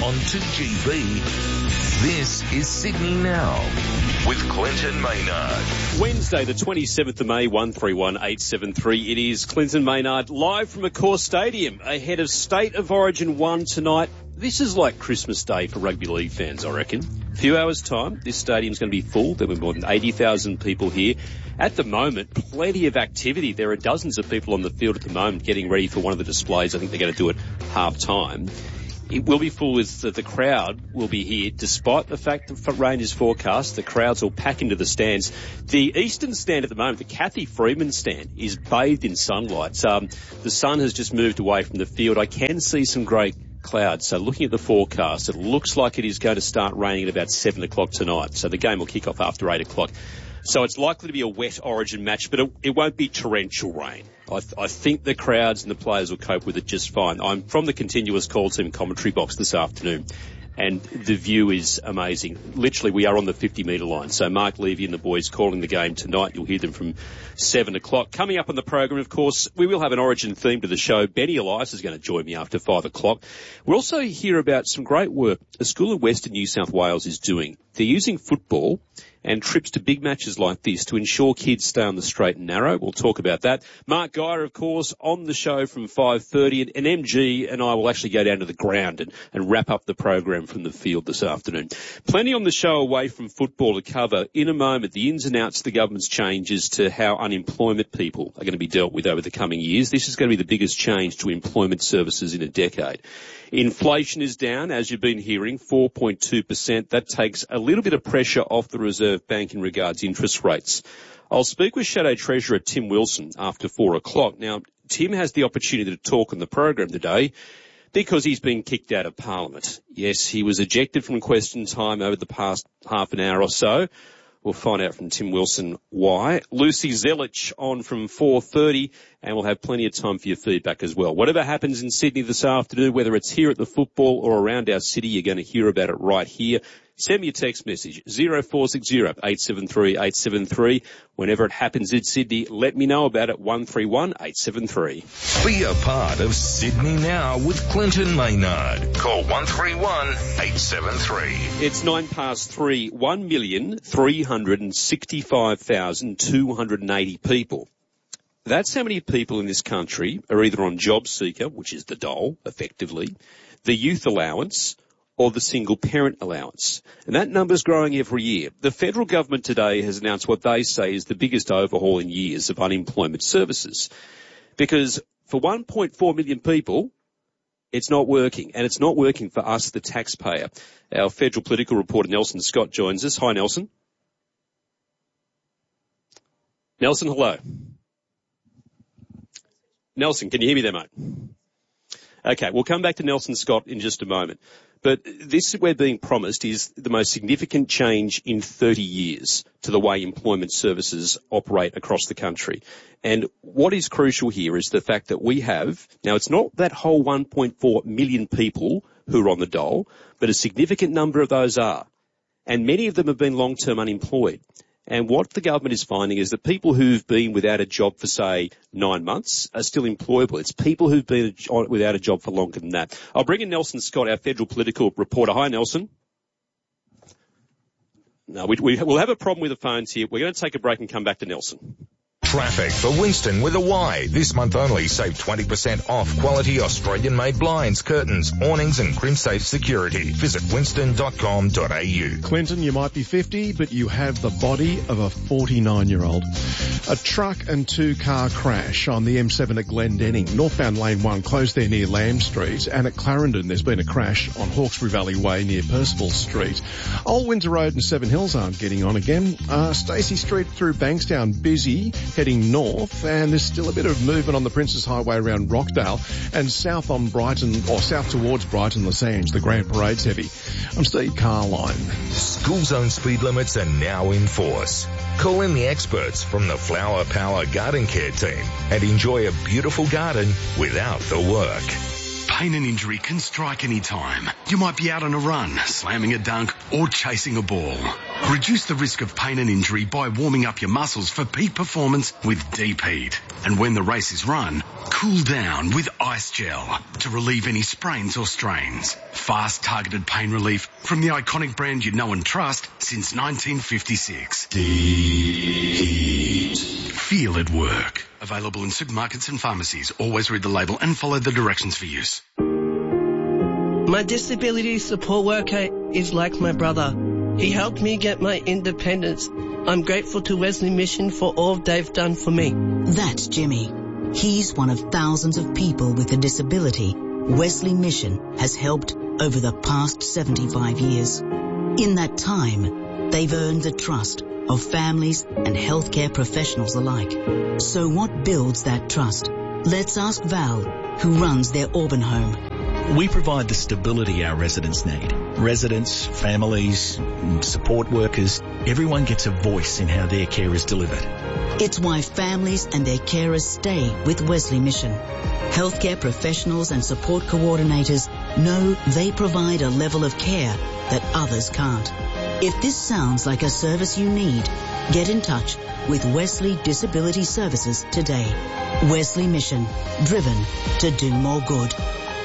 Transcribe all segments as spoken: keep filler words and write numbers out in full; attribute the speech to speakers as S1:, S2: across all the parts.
S1: onto G B. This is Sydney Now with Clinton Maynard.
S2: Wednesday, the twenty-seventh of May, one three one eight seven three. It is Clinton Maynard live from Accor Stadium ahead of State of Origin one tonight. This is like Christmas Day for rugby league fans, I reckon. A few hours' time, this stadium's going to be full. There'll be more than eighty thousand people here. At the moment, plenty of activity. There are dozens of people on the field at the moment getting ready for one of the displays. I think they're going to do it half-time. It will be full as the crowd will be here, despite the fact that rain is forecast. The crowds will pack into the stands. The eastern stand at the moment, the Kathy Freeman stand, is bathed in sunlight. Um, the sun has just moved away from the field. I can see some grey clouds. So looking at the forecast, it looks like it is going to start raining at about seven o'clock tonight. So the game will kick off after eight o'clock. So it's likely to be a wet Origin match, but it, it won't be torrential rain. I, th- I think the crowds and the players will cope with it just fine. I'm from the continuous call team commentary box this afternoon, and the view is amazing. Literally, we are on the fifty metre line. So Mark Levy and the boys calling the game tonight. You'll hear them from seven o'clock. Coming up on the program, of course, we will have an Origin theme to the show. Benny Elias is going to join me after five o'clock. We'll also hear about some great work a school in Western New South Wales is doing. They're using football and trips to big matches like this to ensure kids stay on the straight and narrow. We'll talk about that. Mark Geyer, of course, on the show from five thirty, and, and M G and I will actually go down to the ground and, and wrap up the program from the field this afternoon. Plenty on the show away from football to cover. In a moment, the ins and outs of the government's changes to how unemployment people are going to be dealt with over the coming years. This is going to be the biggest change to employment services in a decade. Inflation is down, as you've been hearing, four point two percent. That takes a little bit of pressure off the Reserve Bank in regards to interest rates. I'll speak with Shadow Treasurer Tim Wilson after four o'clock. Now, Tim has the opportunity to talk on the program today because he's been kicked out of Parliament. Yes, he was ejected from question time over the past half an hour or so. We'll find out from Tim Wilson why. Lucy Zelich on from four thirty, and we'll have plenty of time for your feedback as well. Whatever happens in Sydney this afternoon, whether it's here at the football or around our city, you're going to hear about it right here. Send me a text message, zero four six zero eight seven three eight seven three. Whenever it happens in Sydney, let me know about it, one three one eight seven three.
S1: Be a part of Sydney Now with Clinton Maynard. Call one three one eight seven three.
S2: It's nine past three, one million three hundred sixty-five thousand two hundred eighty people. That's how many people in this country are either on Job Seeker, which is the dole, effectively, the youth allowance, or the single parent allowance. And that number's growing every year. The federal government today has announced what they say is the biggest overhaul in years of unemployment services. Because for one point four million people, it's not working. And it's not working for us, the taxpayer. Our federal political reporter, Nelson Scott, joins us. Hi, Nelson. Nelson, hello. Nelson, can you hear me there, mate? Okay, we'll come back to Nelson Scott in just a moment. But this we're being promised is the most significant change in thirty years to the way employment services operate across the country. And what is crucial here is the fact that we have, now it's not that whole one point four million people who are on the dole, but a significant number of those are. And many of them have been long-term unemployed. And what the government is finding is that people who've been without a job for, say, nine months are still employable. It's people who've been without a job for longer than that. I'll bring in Nelson Scott, our federal political reporter. Hi, Nelson. No, we, we, we'll have a problem with the phones here. We're going to take a break and come back to Nelson.
S1: Traffic for Winston with a Y. This month only, save twenty percent off quality Australian-made blinds, curtains, awnings and CrimSafe security. Visit winston dot com dot a u.
S3: Clinton, you might be fifty, but you have the body of a forty-nine-year-old. A truck and two-car crash on the M seven at Glendenning. Northbound Lane one closed there near Lamb Street. And at Clarendon, there's been a crash on Hawkesbury Valley Way near Percival Street. Old Windsor Road and Seven Hills aren't getting on again. Uh, Stacey Street through Bankstown busy, heading north, and there's still a bit of movement on the Princes Highway around Rockdale and south on Brighton, or south towards Brighton Lessange. The Grand Parade's heavy. I'm Steve Carline.
S1: School zone speed limits are now in force. Call in the experts from the Flower Power Garden Care team and enjoy a beautiful garden without the work.
S4: Pain and injury can strike any time. You might be out on a run, slamming a dunk, or chasing a ball. Reduce the risk of pain and injury by warming up your muscles for peak performance with Deep Heat. And when the race is run, cool down with Ice Gel to relieve any sprains or strains. Fast, targeted pain relief from the iconic brand you know and trust since nineteen fifty-six. Deep Heat. Feel it work. Available in supermarkets and pharmacies. Always read the label and follow the directions for use.
S5: My disability support worker is like my brother. He helped me get my independence. I'm grateful to Wesley Mission for all they've done for me.
S6: That's Jimmy. He's one of thousands of people with a disability Wesley Mission has helped over the past seventy-five years. In that time, they've earned the trust of families and healthcare professionals alike. So what builds that trust? Let's ask Val, who runs their Auburn home.
S7: We provide the stability our residents need. Residents, families, support workers, everyone gets a voice in how their care is delivered.
S6: It's why families and their carers stay with Wesley Mission. Healthcare professionals and support coordinators know they provide a level of care that others can't. If this sounds like a service you need, get in touch with Wesley Disability Services today. Wesley Mission, driven to do more good.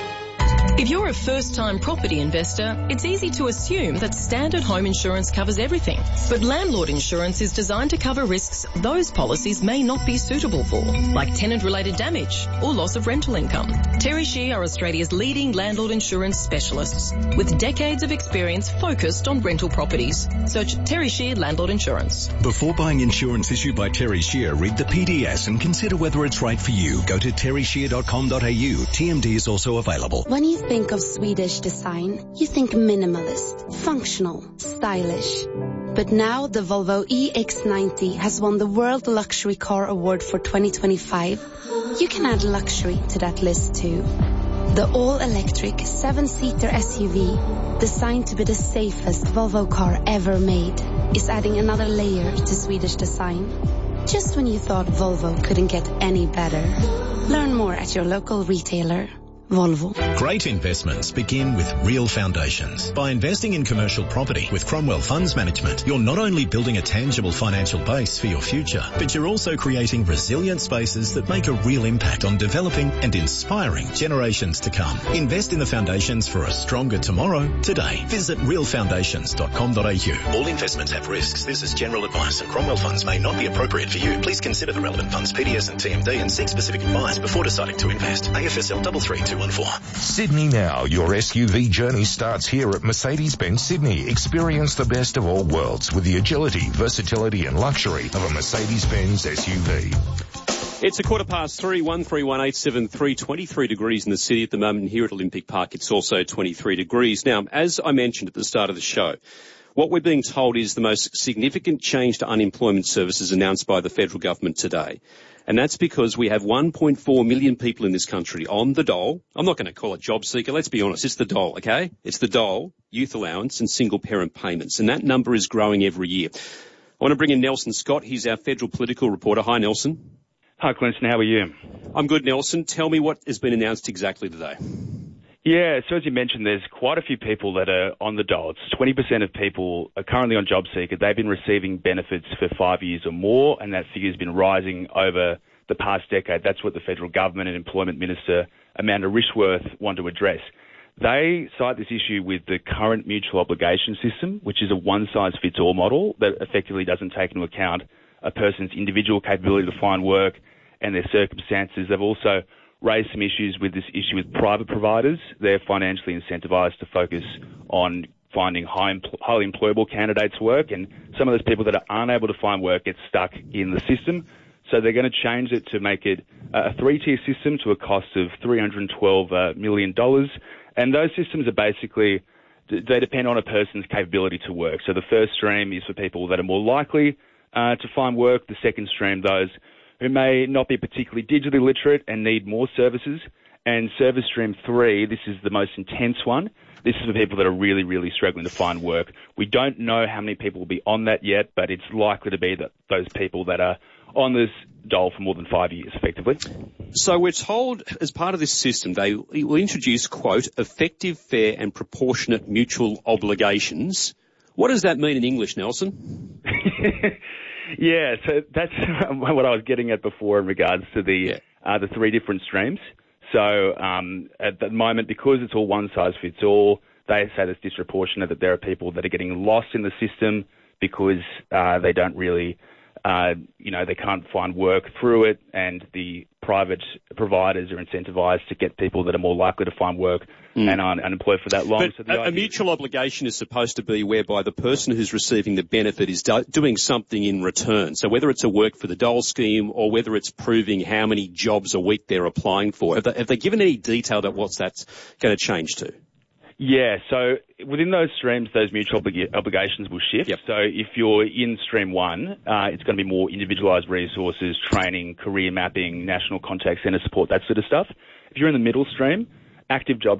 S8: If you're a first-time property investor, it's easy to assume that standard home insurance covers everything. But landlord insurance is designed to cover risks those policies may not be suitable for, like tenant-related damage or loss of rental income. Terry Shear are Australia's leading landlord insurance specialists, with decades of experience focused on rental properties. Search Terry Shear Landlord Insurance.
S7: Before buying insurance issued by Terry Shear, read the P D S and consider whether it's right for you. Go to terry shear dot com dot a u. T M D is also available.
S9: When you think of Swedish design, you think minimalist, functional, stylish. But now the Volvo E X ninety has won the World Luxury Car Award for twenty twenty-five. You can add luxury to that list too. The all-electric seven-seater S U V, designed to be the safest Volvo car ever made, is adding another layer to Swedish design. Just when you thought Volvo couldn't get any better. Learn more at your local retailer. Volvo.
S10: Great investments begin with real foundations. By investing in commercial property with Cromwell Funds Management, you're not only building a tangible financial base for your future, but you're also creating resilient spaces that make a real impact on developing and inspiring generations to come. Invest in the foundations for a stronger tomorrow today. Visit real foundations dot com dot a u.
S7: All investments have risks. This is general advice, and Cromwell funds may not be appropriate for you. Please consider the relevant funds, P D S and T M D, and seek specific advice before deciding to invest. A F S L three three two one four.
S1: Sydney Now, your S U V journey starts here at Mercedes-Benz Sydney. Experience the best of all worlds with the agility, versatility and luxury of a Mercedes-Benz S U V.
S2: It's a quarter past three, one three one eight seven three, twenty-three degrees in the city at the moment. Here at Olympic Park, it's also twenty-three degrees. Now, as I mentioned at the start of the show, what we're being told is the most significant change to unemployment services announced by the federal government today. And that's because we have one point four million people in this country on the dole. I'm not going to call it job seeker. Let's be honest. It's the dole, okay? It's the dole, youth allowance and single parent payments. And that number is growing every year. I want to bring in Nelson Scott. He's our federal political reporter. Hi, Nelson.
S11: Hi, Clinton. How are you?
S2: I'm good, Nelson. Tell me what has been announced exactly today.
S11: Yeah, so as you mentioned, there's quite a few people that are on the dole. It's twenty percent of people are currently on JobSeeker. They've been receiving benefits for five years or more, and that figure's been rising over the past decade. That's what the federal government and Employment Minister Amanda Rishworth want to address. They cite this issue with the current mutual obligation system, which is a one-size-fits-all model that effectively doesn't take into account a person's individual capability to find work and their circumstances. They've also raised some issues with this issue with private providers. They're financially incentivized to focus on finding high empl- highly employable candidates work, and some of those people that aren't able to find work get stuck in the system. So they're going to change it to make it a three-tier system to a cost of three hundred twelve million dollars. And those systems are basically, they depend on a person's capability to work. So the first stream is for people that are more likely uh, to find work. The second stream, those who may not be particularly digitally literate and need more services. And Service Stream three, this is the most intense one. This is for people that are really, really struggling to find work. We don't know how many people will be on that yet, but it's likely to be that those people that are on this dole for more than five years, effectively.
S2: So we're told, as part of this system, they will introduce, quote, effective, fair and proportionate mutual obligations. What does that mean in English, Nelson?
S11: Yeah, so that's what I was getting at before in regards to the
S2: yeah.
S11: uh, the three different streams. So um, at the moment, because it's all one size fits all, they say it's disproportionate that there are people that are getting lost in the system because uh, they don't really, uh, you know, they can't find work through it, and the private providers are incentivized to get people that are more likely to find work mm. and aren't unemployed for that long.
S2: But
S11: so the
S2: a, a mutual obligation is supposed to be whereby the person who's receiving the benefit is do- doing something in return. So whether it's a work for the dole scheme or whether it's proving how many jobs a week they're applying for, have they, have they given any detail about what's that's going to change to?
S11: Yeah, so within those streams, those mutual oblig- obligations will shift.
S2: Yep.
S11: So if you're in stream one, uh, it's going to be more individualised resources, training, career mapping, national contact centre support, that sort of stuff. If you're in the middle stream, active job